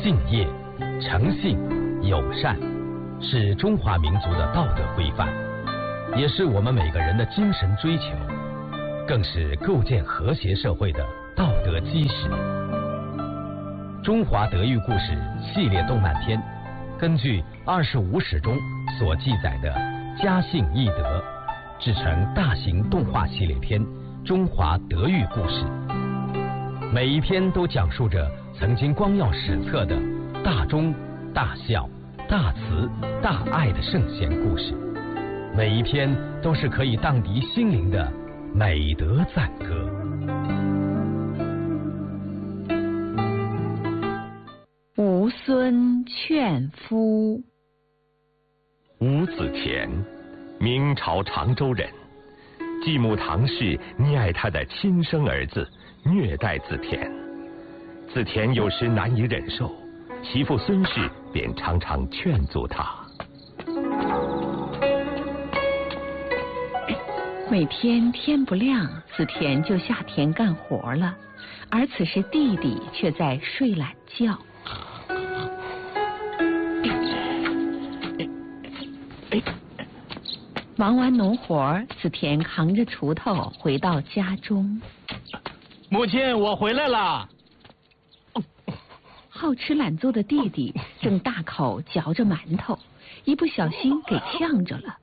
敬业、诚信、友善，是中华民族的道德规范，也是我们每个人的精神追求，更是构建和谐社会的道德基石。中华德育故事系列动漫片，根据25史中所记载的家信义德，制成大型动画系列片《中华德育故事》。每一篇都讲述着曾经光耀史册的大忠、大孝、大慈、大爱的圣贤故事，每一篇都是可以荡涤心灵的美德赞歌。 吴孙劝夫。 吴子田，明朝常州人，继母唐氏溺爱他的亲生儿子，虐待子田。子田有时难以忍受，媳妇孙氏便常常劝阻他。 每天天不亮，子田就下田干活了，而此时弟弟却在睡懒觉。忙完农活，子田扛着锄头回到家中。 母亲，我回来了。 好吃懒做的弟弟正大口嚼着馒头，一不小心给呛着了。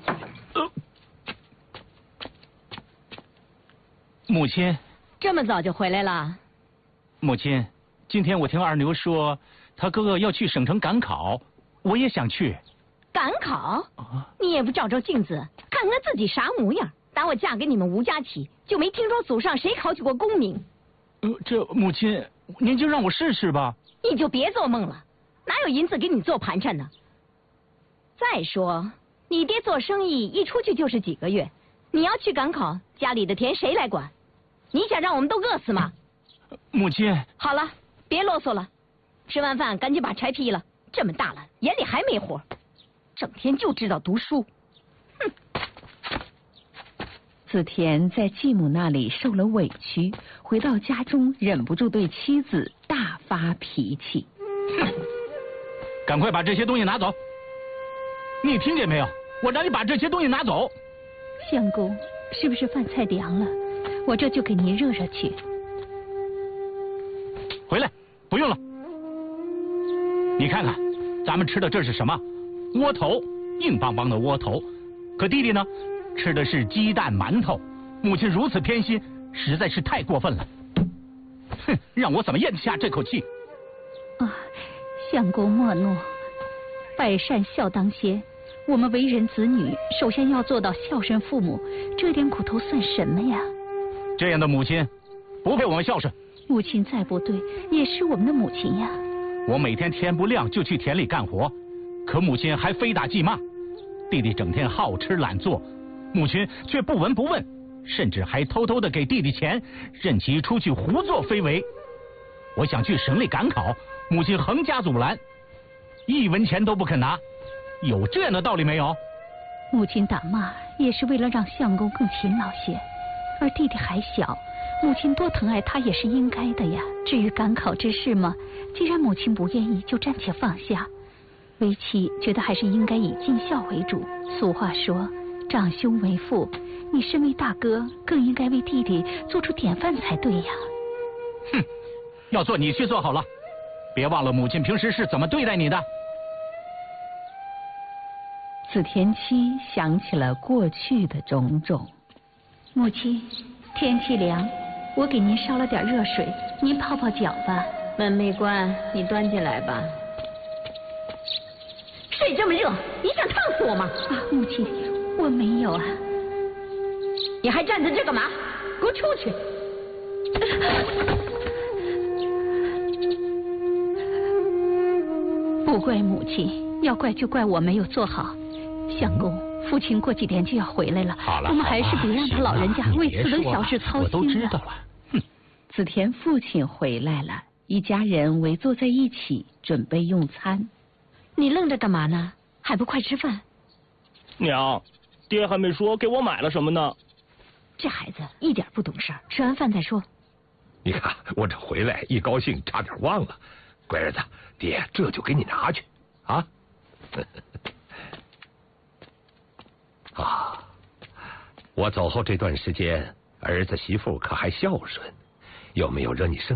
母亲， 这么早就回来了？ 母亲，今天我听二牛说，他哥哥要去省城赶考，我也想去。 赶考？你也不照照镜子，看看自己啥模样？打我嫁给你们吴家起，就没听说祖上谁考取过功名。 这母亲，您就让我试试吧。 你就别做梦了，哪有银子给你做盘缠呢？再说，你爹做生意一出去就是几个月，你要去赶考，家里的田谁来管？你想让我们都饿死吗？ 母亲， 好了，别啰嗦了，吃完饭赶紧把柴劈了。这么大了，眼里还没活，整天就知道读书。哼！ 子田在继母那里受了委屈，回到家中忍不住对妻子大发脾气。 哼！赶快把这些东西拿走！你听见没有？我让你把这些东西拿走。 相公，是不是饭菜凉了？我这就给您热热去。 回来，不用了。你看看，咱们吃的这是什么？窝头，硬邦邦的窝头。可弟弟呢，吃的是鸡蛋馒头。母亲如此偏心，实在是太过分了。哼，让我怎么咽得下这口气？ 啊，相公莫怒，百善孝当先。我们为人子女，首先要做到孝顺父母，这点苦头算什么呀？ 这样的母亲，不配我们孝顺。 母亲再不对，也是我们的母亲呀。 我每天天不亮就去田里干活，可母亲还非打即骂。弟弟整天好吃懒做，母亲却不闻不问，甚至还偷偷的给弟弟钱，任其出去胡作非为。我想去省里赶考，母亲横加阻拦，1文钱都不肯拿。有这样的道理没有？ 母亲打骂也是为了让相公更勤劳些，而弟弟还小，母亲多疼爱他也是应该的呀。至于赶考之事嘛，既然母亲不愿意，就暂且放下。为妻觉得还是应该以尽孝为主。俗话说，长兄为父，你身为大哥，更应该为弟弟做出典范才对呀。 哼，要做你去做好了，别忘了母亲平时是怎么对待你的。 子田妻想起了过去的种种。 母亲，天气凉，我给您烧了点热水，您泡泡脚吧。 门没关，你端进来吧。水这么热，你想烫死我吗？ 啊，母亲，我没有啊。 你还站着这干嘛？给我出去！ 不怪母亲，要怪就怪我没有做好。相公，父亲过几天就要回来了， 好了， 我们还是别让他老人家为此等小事操心了。 我都知道了。哼！ 子田父亲回来了，一家人围坐在一起准备用餐。 你愣着干嘛呢？还不快吃饭？ 娘，爹还没说给我买了什么呢。 这孩子一点不懂事儿，吃完饭再说。 你看我这回来一高兴，差点忘了。乖儿子， 爹这就给你拿去，啊。啊，我走后这段时间，儿子媳妇可还孝顺？有没有惹你生